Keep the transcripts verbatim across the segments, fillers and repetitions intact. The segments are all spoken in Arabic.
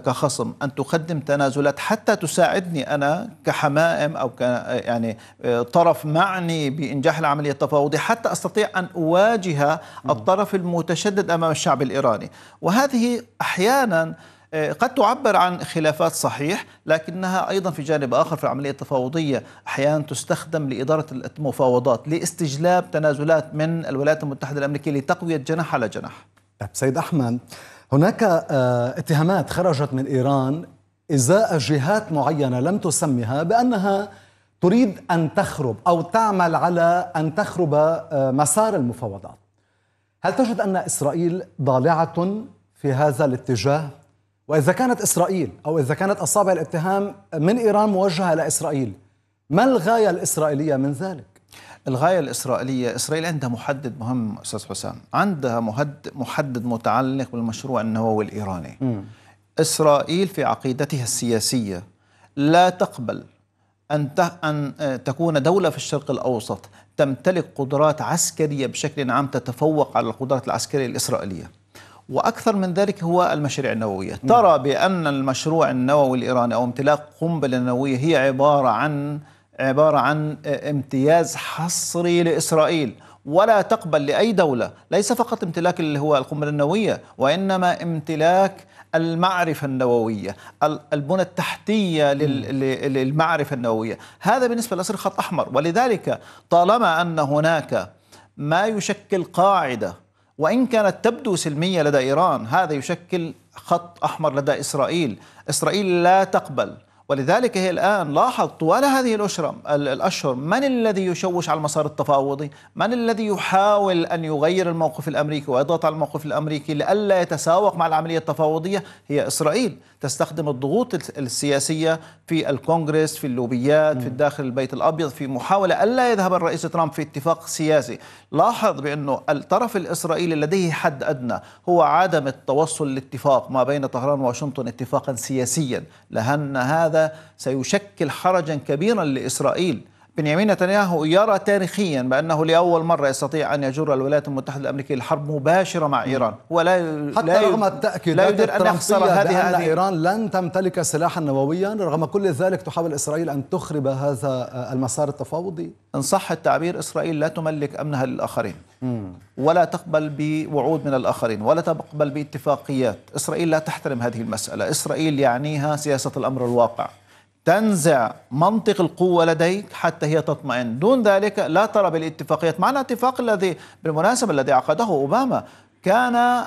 كخصم أن تقدم تنازلات حتى تساعدني أنا كحمائم أو ك يعني طرف معني بإنجاح العملية التفاوضية حتى أستطيع أن أواجه الطرف المتشدد أمام الشعب الإيراني. وهذه أحيانا قد تعبر عن خلافات صحيح، لكنها أيضا في جانب آخر في العملية التفاوضية أحيانا تستخدم لإدارة المفاوضات لاستجلاب تنازلات من الولايات المتحدة الأمريكية لتقوية جناح على جناح. سيد أحمد، هناك اتهامات خرجت من إيران إزاء جهات معينة لم تسمها بأنها تريد أن تخرب أو تعمل على أن تخرب مسار المفاوضات. هل تجد أن إسرائيل ضالعة في هذا الاتجاه؟ وإذا كانت إسرائيل أو إذا كانت أصابع الاتهام من إيران موجهة إلى إسرائيل، ما الغاية الإسرائيلية من ذلك؟ الغاية الإسرائيلية، إسرائيل عندها محدد مهم أستاذ حسام، عندها محدد متعلق بالمشروع النووي الإيراني. م. إسرائيل في عقيدتها السياسية لا تقبل أن أن تكون دولة في الشرق الأوسط تمتلك قدرات عسكرية بشكل عام تتفوق على القدرات العسكرية الإسرائيلية. وأكثر من ذلك هو المشاريع النووية. م. ترى بأن المشروع النووي الإيراني أو امتلاك قنبلة نووية هي عبارة عن عبارة عن امتياز حصري لإسرائيل، ولا تقبل لأي دولة ليس فقط امتلاك اللي هو القنبلة النووية، وإنما امتلاك المعرفة النووية، البنى التحتية للمعرفة النووية. هذا بالنسبة لإسرائيل خط أحمر. ولذلك طالما أن هناك ما يشكل قاعدة وإن كانت تبدو سلمية لدى إيران، هذا يشكل خط أحمر لدى إسرائيل. إسرائيل لا تقبل. ولذلك هي الآن لاحظ طوال هذه الأشهر من الذي يشوش على المسار التفاوضي؟ من الذي يحاول أن يغير الموقف الأمريكي ويضغط على الموقف الأمريكي لئلا يتساوق مع العملية التفاوضية؟ هي إسرائيل. تستخدم الضغوط السياسية في الكونغرس، في اللوبيات، في الداخل البيت الأبيض، في محاولة ألا يذهب الرئيس ترامب في اتفاق سياسي. لاحظ بأنه الطرف الإسرائيلي لديه حد أدنى هو عدم التوصل لاتفاق ما بين طهران وواشنطن اتفاقا سياسيا، لأن هذا سيشكل حرجا كبيرا لإسرائيل. بنيامين نتنياهو يرى تاريخيا بأنه لأول مرة يستطيع أن يجر الولايات المتحدة الأمريكية الحرب مباشرة مع إيران. هو لا حتى لا رغم التأكيدات الترامبية بأن هذه إيران لن تمتلك سلاحا نوويا، رغم كل ذلك تحاول إسرائيل أن تخرب هذا المسار التفاوضي. إن صح التعبير، إسرائيل لا تملك أمنها للآخرين، ولا تقبل بوعود من الآخرين، ولا تقبل باتفاقيات. إسرائيل لا تحترم هذه المسألة. إسرائيل يعنيها سياسة الأمر الواقع، تنزع منطق القوة لديك حتى هي تطمئن. دون ذلك لا ترى بالاتفاقيات. معنى الاتفاق الذي بالمناسبة الذي عقده أوباما كان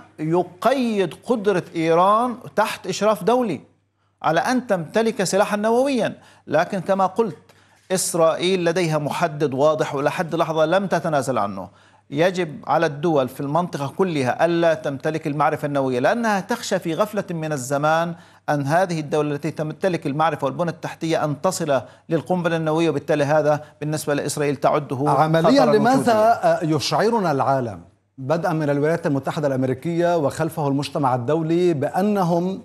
يقيد قدرة إيران تحت إشراف دولي على أن تمتلك سلاحا نوويا، لكن كما قلت إسرائيل لديها محدد واضح ولحد لحظة لم تتنازل عنه. يجب على الدول في المنطقة كلها ألا تمتلك المعرفة النووية، لأنها تخشى في غفلة من الزمان أن هذه الدولة التي تمتلك المعرفة والبنى التحتية أن تصل للقنبلة النووية، وبالتالي هذا بالنسبة لإسرائيل تعده عمليا. لماذا يشعرنا العالم بدءا من الولايات المتحدة الأمريكية وخلفه المجتمع الدولي بأنهم،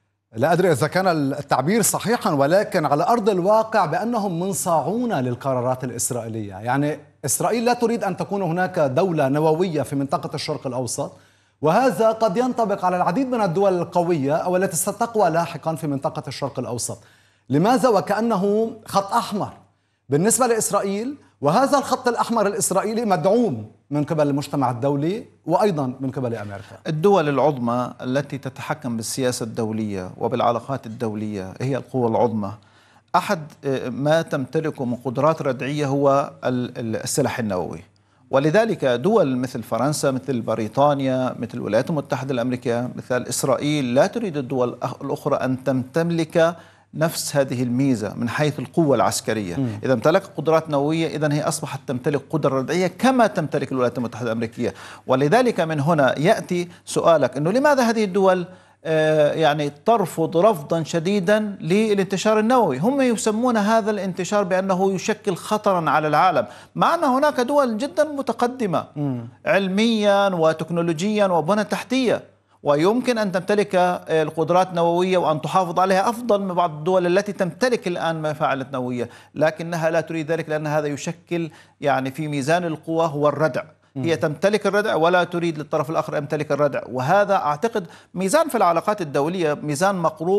لا أدري إذا كان التعبير صحيحا، ولكن على أرض الواقع بأنهم منصاعون للقرارات الإسرائيلية؟ يعني إسرائيل لا تريد أن تكون هناك دولة نووية في منطقة الشرق الأوسط، وهذا قد ينطبق على العديد من الدول القوية أو التي ستقوى لاحقا في منطقة الشرق الأوسط. لماذا وكأنه خط أحمر بالنسبة لإسرائيل، وهذا الخط الأحمر الإسرائيلي مدعوم من قبل المجتمع الدولي وأيضا من قبل أمريكا؟ الدول العظمى التي تتحكم بالسياسة الدولية وبالعلاقات الدولية هي القوى العظمى. أحد ما تمتلكه من قدرات ردعية هو السلاح النووي، ولذلك دول مثل فرنسا، مثل بريطانيا، مثل الولايات المتحدة الأمريكية، مثل إسرائيل لا تريد الدول الأخرى أن تمتلك نفس هذه الميزة من حيث القوة العسكرية. م. إذا امتلكت قدرات نووية إذن هي أصبحت تمتلك قدرة ردعية كما تمتلك الولايات المتحدة الأمريكية. ولذلك من هنا يأتي سؤالك أنه لماذا هذه الدول آه يعني ترفض رفضا شديدا للانتشار النووي؟ هم يسمون هذا الانتشار بأنه يشكل خطرا على العالم، مع أن هناك دول جدا متقدمة م. علميا وتكنولوجيا وبنى تحتية، ويمكن أن تمتلك القدرات النووية وأن تحافظ عليها أفضل من بعض الدول التي تمتلك الآن مفاعلات نووية، لكنها لا تريد ذلك لأن هذا يشكل يعني في ميزان القوى هو الردع. هي تمتلك الردع ولا تريد للطرف الآخر أن يمتلك الردع، وهذا أعتقد ميزان في العلاقات الدولية، ميزان مقروء.